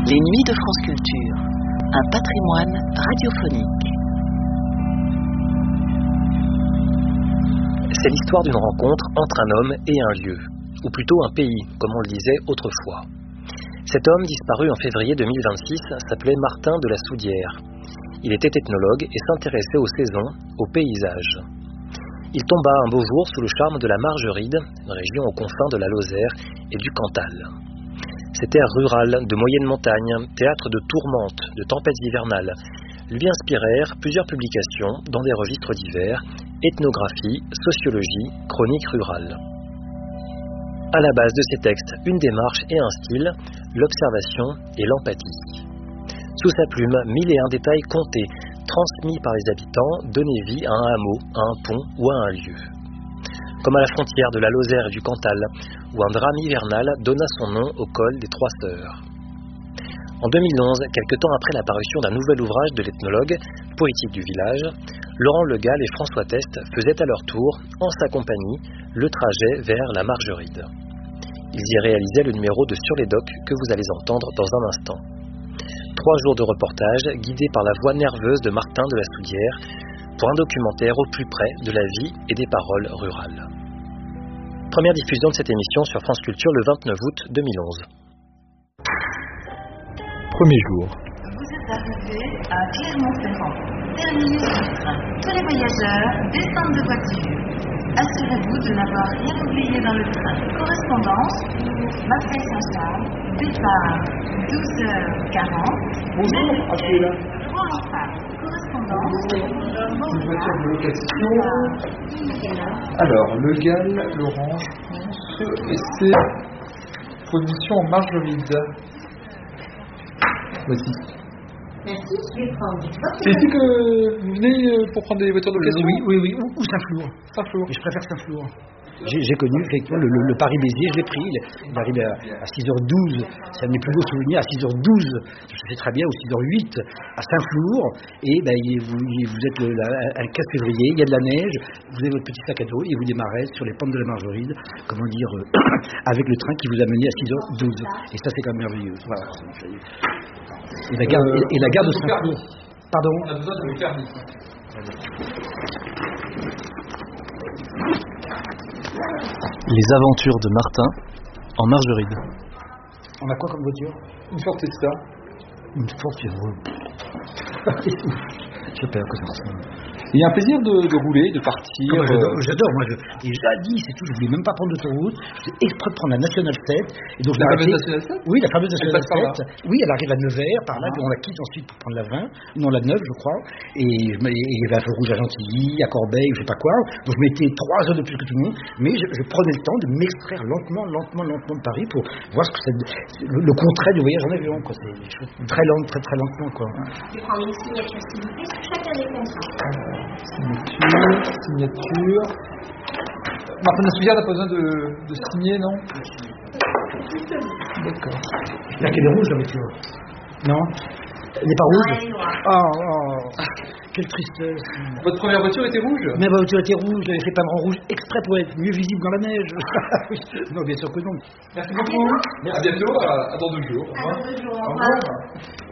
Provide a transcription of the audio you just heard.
Les Nuits de France Culture, un patrimoine radiophonique. C'est l'histoire d'une rencontre entre un homme et un lieu, ou plutôt un pays, comme on le disait autrefois. Cet homme, disparu en février 2026, s'appelait Martin de la Soudière. Il était ethnologue et s'intéressait aux saisons, aux paysages. Il tomba un beau jour sous le charme de la Margeride, une région aux confins de la Lozère et du Cantal. Ces terres rurales, de moyenne montagne, théâtre de tourmentes, de tempêtes hivernales, lui inspirèrent plusieurs publications dans des registres divers, ethnographie, sociologie, chronique rurale. À la base de ces textes, une démarche et un style, l'observation et l'empathie. Sous sa plume, 1001 détails comptés, transmis par les habitants, donnaient vie à un hameau, à un pont ou à un lieu. Comme à la frontière de la Lozère et du Cantal, où un drame hivernal donna son nom au col des Trois Sœurs. En 2011, quelque temps après l'apparition d'un nouvel ouvrage de l'ethnologue, Poétique du village, Laurent Le Gall et François Test faisaient à leur tour, en sa compagnie, le trajet vers la Margeride. Ils y réalisaient le numéro de Sur les Docs que vous allez entendre dans un instant. 3 jours de reportage guidés par la voix nerveuse de Martin de la Soudière pour un documentaire au plus près de la vie et des paroles rurales. Première diffusion de cette émission sur France Culture le 29 août 2011. Premier jour. Vous êtes arrivé à Clermont-Ferrand. Terminus du train. Tous les voyageurs descendent de voiture. Assurez-vous de n'avoir rien oublié dans le train. Correspondance pour Marseille-Saint-Charles. Départ 12h40. Bonjour, appelez-là. Correspondance pour Une voiture de location. Alors, Le Gall, l'Orange, et c'est pour une mission en Margeride. Voici. Merci, je vais prendre votre... C'est ici que vous venez pour prendre des voitures de location? Oui, ou Saint-Flour. Saint-Flour. Mais je préfère Saint-Flour. J'ai connu effectivement le Paris-Béziers, je l'ai pris, il arrive à 6h12, c'est un des plus beaux souvenirs, à 6h12, je sais très bien, ou 6h08, à Saint-Flour, et vous êtes un 15 février, il y a de la neige, vous avez votre petit sac à dos, et vous démarrez sur les pentes de la Margeride, comment dire, avec le train qui vous a mené à 6h12, et ça c'est quand même merveilleux, voilà. Et la gare de Saint-Flour, pardon. On a besoin de le permis. Les aventures de Martin en Margeride. On a quoi comme voiture? Une Ford Fiesta. Une Ford Fiesta. Je perds que ça. Il y a un plaisir de rouler, de partir. J'adore, moi. Et jadis, c'est tout. Je voulais même pas prendre d'autoroute. J'ai exprès de prendre la Nationale 7. Et donc, la fameuse Nationale 7? Oui, la fameuse Nationale 7. Oui, elle arrive à Nevers, par là, puis on la quitte ensuite pour prendre la 20. Non, la 9, je crois. Et il y avait un feu rouge à Gentilly, à Corbeil, je sais pas quoi. Donc, je mettais 3 heures de plus que tout le monde. Mais je prenais le temps de m'extraire lentement de Paris pour voir ce que c'est le contraire du voyage en avion, quoi. C'est des choses très lentes, très lentement, quoi. Je vais prendre une signature, s'il vous plaît, sur chacun des contrats. Signature. Martin de la Soudière n'a pas besoin de signer, non? D'accord. J'espère qu'elle est rouge, la voiture. Non? Elle n'est pas rouge? Elle est noire. Oh, quelle tristesse. Votre première voiture était rouge? Mais ma voiture était rouge, j'avais fait peindre en rouge exprès pour être mieux visible dans la neige. Non, bien sûr que non. Merci beaucoup. À bientôt, à dans 2 jours. À dans 2 jours, au Au revoir. revoir.